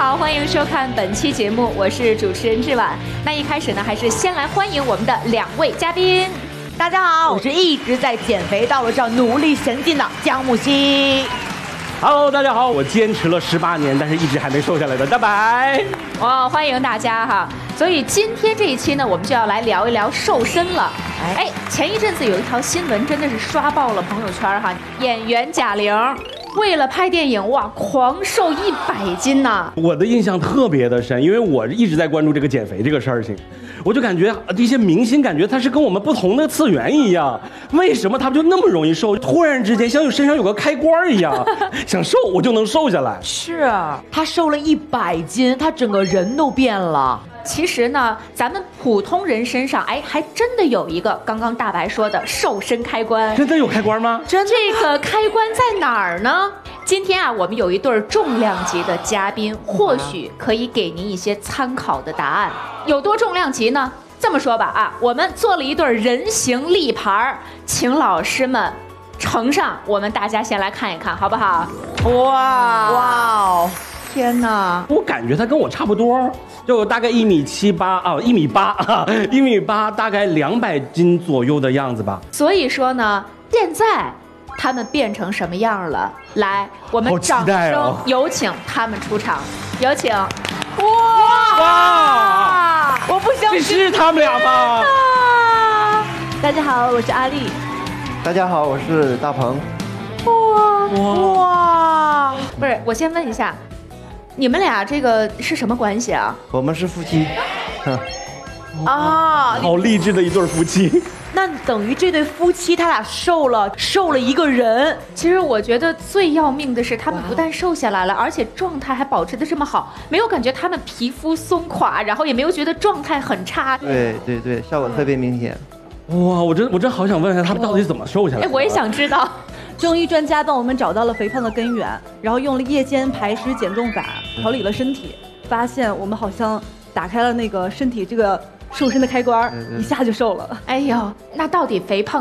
好，欢迎收看本期节目，我是主持人志婉。那一开始呢，还是先来欢迎我们的2位嘉宾。 大家好，我是一直在减肥道路上努力前进的姜木希。 Hello， 大家好，我坚持了18年，但是一直还没瘦下来的大白。 哇，欢迎大家哈！所以今天这一期呢，我们就要来聊一聊瘦身了。哎，前一阵子有一条新闻真的是刷爆了朋友圈哈，演员贾玲为了拍电影，哇，狂瘦100斤呐！ 我的印象特别的深，因为我一直在关注这个减肥这个事情，我就感觉这些明星感觉他是跟我们不同的次元一样，为什么他们就那么容易瘦？突然之间像身上有个开关一样，想瘦我就能瘦下来。 是，他瘦了100斤，他整个人都变了。 其实呢，咱们普通人身上，哎，还真的有一个刚刚大白说的瘦身开关。 真的有开关吗？ 这个开关在哪儿呢？今天啊，我们有一对重量级的嘉宾，或许可以给您一些参考的答案。有多重量级呢？这么说吧啊，我们做了一对人形立牌，请老师们呈上，我们大家先来看一看，好不好？ 哇哦！天哪！ 我感觉他跟我差不多，就大概1.78米啊，1.8米，大概200斤左右的样子吧。 所以说呢，现在他们变成什么样了？来，我们掌声有请他们出场，有请！ 哇！我不相信， 这是他们俩吗？ 大家好，我是阿丽。 大家好，我是大鹏。 哇！ 不是，我先问一下，你们俩这个是什么关系啊？ 我们是夫妻。 啊， 好励志的一对夫妻。 那等于这对夫妻他俩瘦了一个人。 其实我觉得最要命的是，他们不但瘦下来了，而且状态还保持得这么好，没有感觉他们皮肤松垮，然后也没有觉得状态很差。 对，效果特别明显。 哇，我真好想问一下他们到底怎么瘦下来的。 哎，我也想知道。 中医专家帮我们找到了肥胖的根源，然后用了夜间排湿减重法调理了身体，发现我们好像打开了那个身体这个瘦身的开关，一下就瘦了。 哎呦，那到底肥胖